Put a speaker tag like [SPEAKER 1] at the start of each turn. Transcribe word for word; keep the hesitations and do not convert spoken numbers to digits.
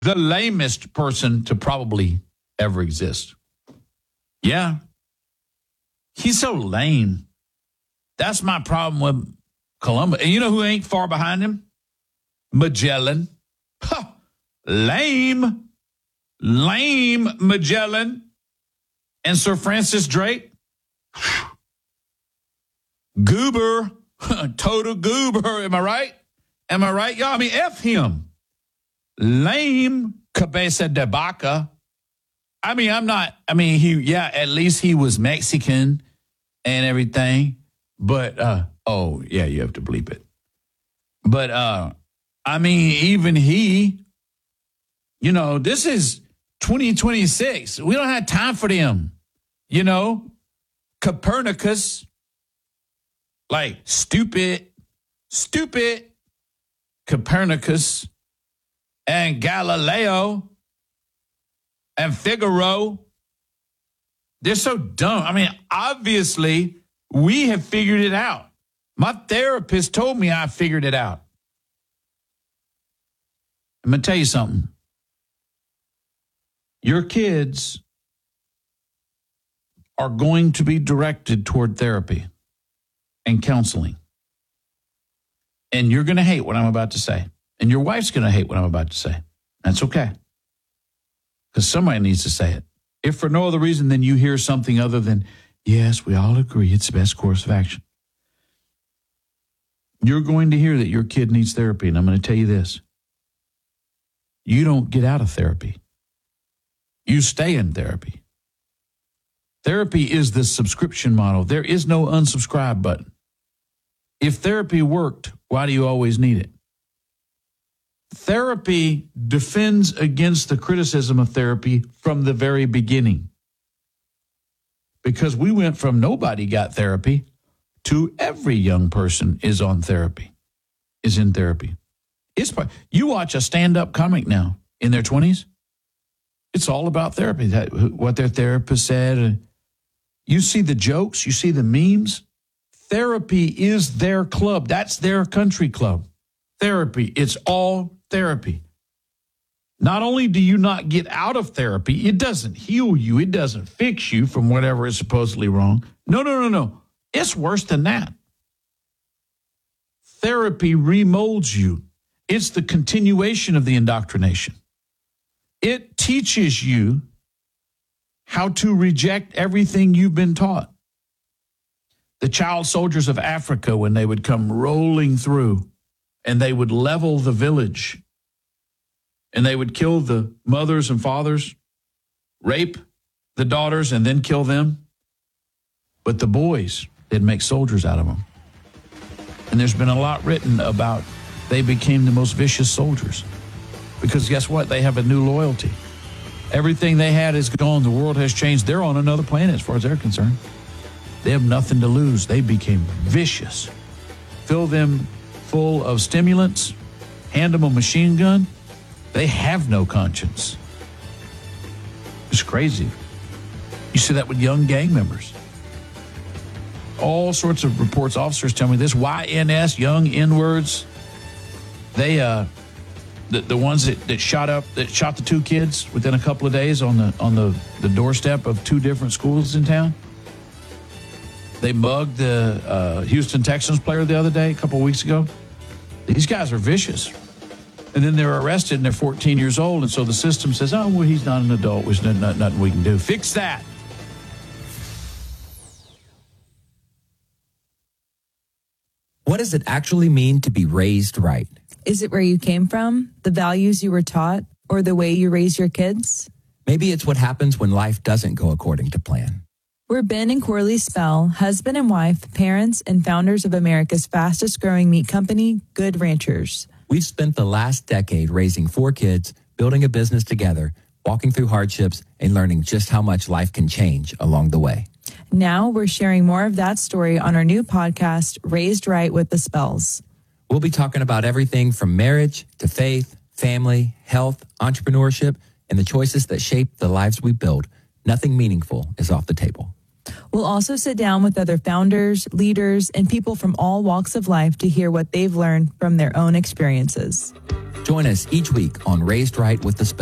[SPEAKER 1] the lamest person to probably ever exist. Yeah. He's so lame. That's my problem with Columbus. And you know who ain't far behind him? Magellan. Huh. Lame. Lame Magellan. And Sir Francis Drake. Goober. Total goober. Am I right? Am I right, y'all? I mean, F him. Lame Cabeza de Vaca. I mean, I'm not, I mean, he, yeah, at least he was Mexican and everything. But, uh, oh, yeah, you have to bleep it. But, uh, I mean, even he, you know, this is twenty twenty-six. We don't have time for them. You know, Copernicus, like, stupid, stupid Copernicus and Galileo and Figaro. They're so dumb. I mean, obviously, we have figured it out. My therapist told me I figured it out. I'm going to tell you something. Your kids are going to be directed toward therapy and counseling. And you're going to hate what I'm about to say. And your wife's going to hate what I'm about to say. That's okay. Because somebody needs to say it. If for no other reason than you hear something other than, yes, we all agree it's the best course of action. You're going to hear that your kid needs therapy. And I'm going to tell you this. You don't get out of therapy. You stay in therapy. Therapy is the subscription model. There is no unsubscribe button. If therapy worked, why do you always need it? Therapy defends against the criticism of therapy from the very beginning. Because we went from nobody got therapy to every young person is on therapy, is in therapy. It's you watch a stand-up comic now in their twenties, it's all about therapy, that, what their therapist said. You see the jokes, you see the memes. Therapy is their club. That's their country club. Therapy, it's all therapy. Not only do you not get out of therapy, it doesn't heal you. It doesn't fix you from whatever is supposedly wrong. No, no, no, no. It's worse than that. Therapy remolds you. It's the continuation of the indoctrination. It teaches you how to reject everything you've been taught. The child soldiers of Africa, when they would come rolling through and they would level the village and they would kill the mothers and fathers, rape the daughters and then kill them. But the boys, they'd make soldiers out of them. And there's been a lot written about they became the most vicious soldiers. Because guess what? They have a new loyalty. Everything they had is gone. The world has changed. They're on another planet as far as they're concerned. They have nothing to lose. They became vicious. Fill them full of stimulants, hand them a machine gun. They have no conscience. It's crazy. You see that with young gang members. All sorts of reports, officers tell me this, Y N S, young N-words, they, uh, the, the ones that, that shot up, that shot the two kids within a couple of days on the on the, the doorstep of two different schools in town. They mugged the uh, Houston Texans player the other day, a couple of weeks ago. These guys are vicious. And then they're arrested and they're fourteen years old. And so the system says, oh, well, he's not an adult. There's nothing, nothing we can do. Fix that.
[SPEAKER 2] What does it actually mean to be raised right?
[SPEAKER 3] Is it where you came from, the values you were taught, or the way you raise your kids?
[SPEAKER 2] Maybe it's what happens when life doesn't go according to plan.
[SPEAKER 3] We're Ben and Corley Spell, husband and wife, parents, and founders of America's fastest growing meat company, Good Ranchers.
[SPEAKER 2] We've spent the last decade raising four kids, building a business together, walking through hardships, and learning just how much life can change along the way.
[SPEAKER 3] Now we're sharing more of that story on our new podcast, Raised Right with the Spells.
[SPEAKER 2] We'll be talking about everything from marriage to faith, family, health, entrepreneurship, and the choices that shape the lives we build. Nothing meaningful is off the table.
[SPEAKER 3] We'll also sit down with other founders, leaders, and people from all walks of life to hear what they've learned from their own experiences.
[SPEAKER 2] Join us each week on Raised Right with the Spell.